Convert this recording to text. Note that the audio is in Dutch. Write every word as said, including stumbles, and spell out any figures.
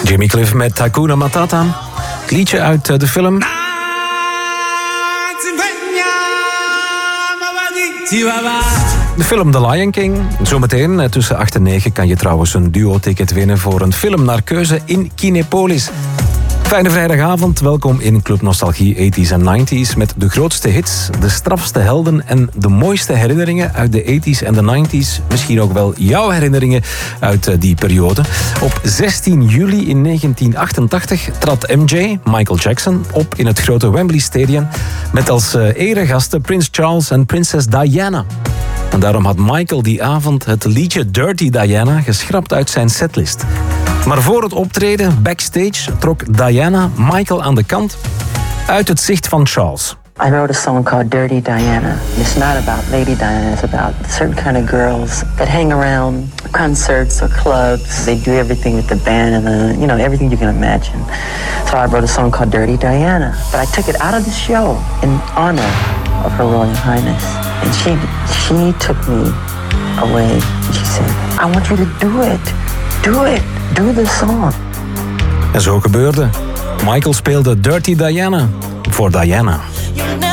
Jimmy Cliff met Hakuna Matata. Het liedje uit de film. De film The Lion King. Zometeen tussen acht en negen kan je trouwens een duo-ticket winnen voor een film naar keuze in Kinepolis. Fijne vrijdagavond, welkom in Club Nostalgie tachtiger en negentiger met de grootste hits, de strafste helden en de mooiste herinneringen uit de tachtiger en de negentiger. Misschien ook wel jouw herinneringen uit die periode. Op zestien juli in negentien achtentachtig trad M J, Michael Jackson, op in het grote Wembley Stadium met als eregasten Prins Charles en prinses Diana. En daarom had Michael die avond het liedje Dirty Diana geschrapt uit zijn setlist. Maar voor het optreden, backstage, trok Diana Michael aan de kant uit het zicht van Charles. I wrote a song called Dirty Diana. It's not about Lady Diana, it's about certain kind of girls that hang around concerts or clubs. They do everything with the band and the, you know, everything you can imagine. So I wrote a song called Dirty Diana. But I took it out of the show in honor of Her Royal Highness. And she, she took me away and she said, I want you to do it. Do it. Do the song. En zo gebeurde. Michael speelde Dirty Diana voor Diana.